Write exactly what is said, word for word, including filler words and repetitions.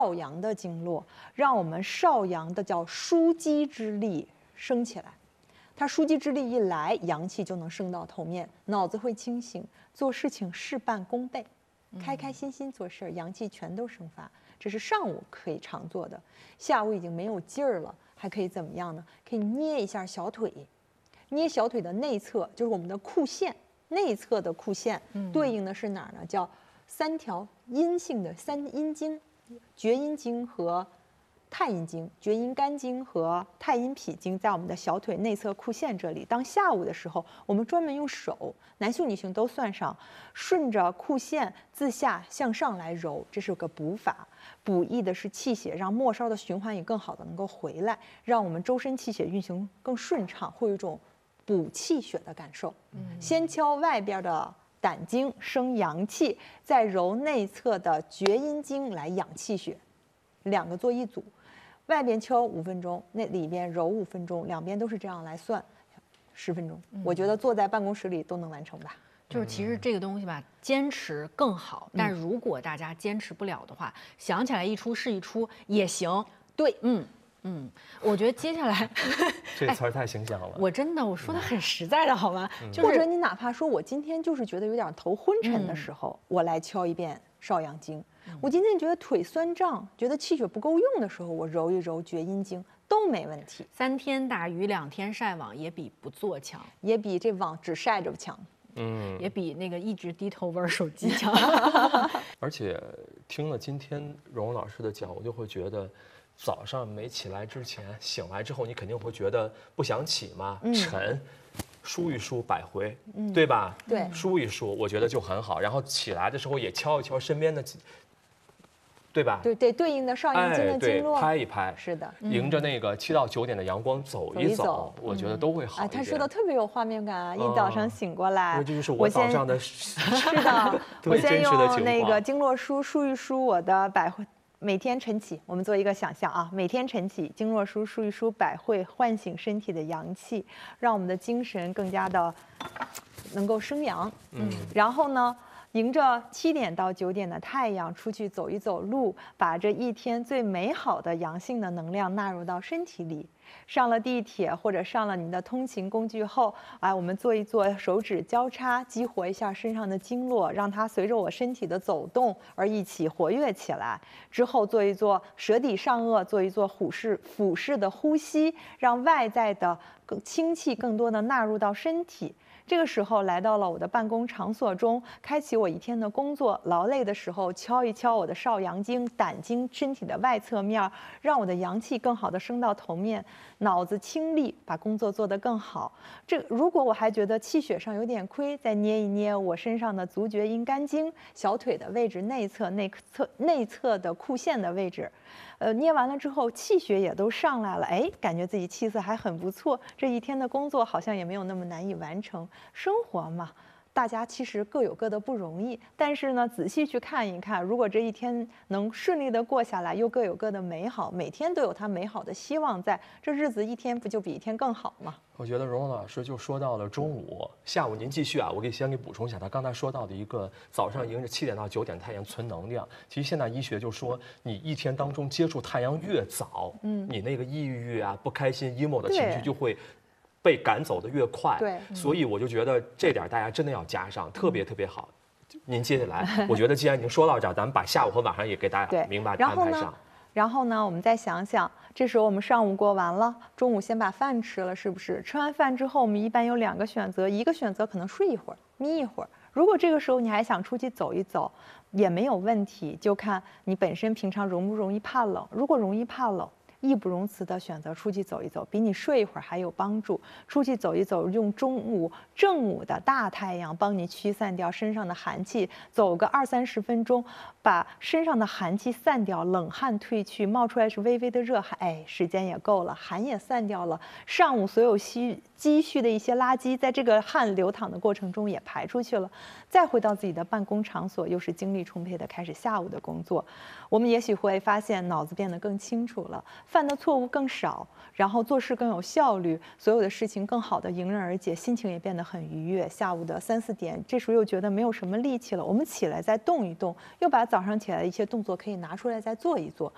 少阳的经络，让我们少阳的叫枢机之力升起来。它枢机之力一来，阳气就能升到头面，脑子会清醒，做事情事半功倍，开开心心做事，阳气全都生发。这是上午可以常做的，下午已经没有劲儿了，还可以怎么样呢？可以捏一下小腿，捏小腿的内侧就是我们的裤线，内侧的裤线对应的是哪儿呢？叫三条阴性的三阴经，厥阴经和太阴经，厥阴肝经和太阴脾经在我们的小腿内侧裤线这里。当下午的时候，我们专门用手，男性女性都算上，顺着裤线自下向上来揉，这是个补法。补益的是气血，让末梢的循环也更好的能够回来，让我们周身气血运行更顺畅，会有一种补气血的感受。嗯、先敲外边的胆经生阳气，再揉内侧的厥阴经来养气血，两个做一组。外边敲五分钟，那里边揉五分钟，两边都是这样来算，十分钟。嗯、我觉得坐在办公室里都能完成吧。 就是其实这个东西吧，坚持更好。但是如果大家坚持不了的话，想起来一出是一出也行。 对， 嗯嗯，我觉得接下来这词儿太形象了。 我真的我说的很实在的好吗？ 就是、或者你哪怕说我今天就是觉得有点头昏沉的时候，嗯、我来敲一遍少阳经。我今天觉得腿酸胀，觉得气血不够用的时候，我揉一揉厥阴经都没问题。 三天打鱼两天晒网也比不做强， 也比这网只晒着强。 嗯， 也比那个一直低头玩手机强。 而且听了今天蓉蓉老师的讲，我就会觉得，早上没起来之前，醒来之后，你肯定会觉得不想起嘛，嗯、沉。梳一梳百回，嗯、对吧？ 对， 梳一梳，我觉得就很好。然后起来的时候也敲一敲身边的，对吧？ 对对，对应的少阳经的经络， 哎、拍一拍， 是的， 迎着那个七到九点的阳光走一走， 走一走我觉得都会好一点。 啊，他说的特别有画面感啊！一早上醒过来， 这就是我早上的， 是的，我先用那个经络梳梳一梳我的百会。每天晨起，我们做一个想象啊，每天晨起，经络梳梳一梳百会，唤醒身体的阳气，让我们的精神更加的能够生阳。嗯，然后呢，迎着七点到九点的太阳出去走一走路，把这一天最美好的阳性的能量纳入到身体里。上了地铁或者上了你的通勤工具后，哎，我们做一做手指交叉，激活一下身上的经络，让它随着我身体的走动而一起活跃起来。之后做一做舌底上颚，做一做俯视俯视的呼吸，让外在的更清气更多的纳入到身体。这个时候来到了我的办公场所中，开启我一天的工作。劳累的时候，敲一敲我的少阳经、胆经，身体的外侧面，让我的阳气更好的升到头面，脑子清利，把工作做得更好。这如果我还觉得气血上有点亏，再捏一捏我身上的足厥阴肝经，小腿的位置内侧、内侧、内侧的裤线的位置。呃，捏完了之后，气血也都上来了，哎，感觉自己气色还很不错。这一天的工作好像也没有那么难以完成。生活嘛，大家其实各有各的不容易，但是呢，仔细去看一看，如果这一天能顺利的过下来，又各有各的美好，每天都有它美好的希望在，这日子一天不就比一天更好吗？ 我觉得蓉蓉老师就说到了中午，下午您继续啊，我给先给补充一下，他刚才说到的一个早上迎着七点到九点太阳存能量。其实现在医学就说，你一天当中接触太阳越早，嗯，你那个抑郁啊、不开心、emo 的情绪就会被赶走的越快。 对， 所以我就觉得这点大家真的要加上，特别特别好。您接下来，我觉得既然已经说到这儿，咱们把下午和晚上也给大家明白安排上。 然后呢，我们再想想，这时候我们上午过完了，中午先把饭吃了，是不是？吃完饭之后，我们一般有两个选择，一个选择可能睡一会儿，眯一会儿。如果这个时候你还想出去走一走，也没有问题，就看你本身平常容不容易怕冷。如果容易怕冷，义不容辞的选择出去走一走，比你睡一会儿还有帮助。出去走一走，用中午正午的大太阳帮你驱散掉身上的寒气，走个二三十分钟，把身上的寒气散掉，冷汗退去，冒出来是微微的热汗，哎，时间也够了，寒也散掉了，上午所有积积蓄的一些垃圾，在这个汗流淌的过程中也排出去了，再回到自己的办公场所，又是精力充沛的开始下午的工作。我们也许会发现脑子变得更清楚了，犯的错误更少，然后做事更有效率，所有的事情更好的迎刃而解，心情也变得很愉悦。下午的三四点，这时候又觉得没有什么力气了，我们起来再动一动，又把早上起来的一些动作可以拿出来再做一做。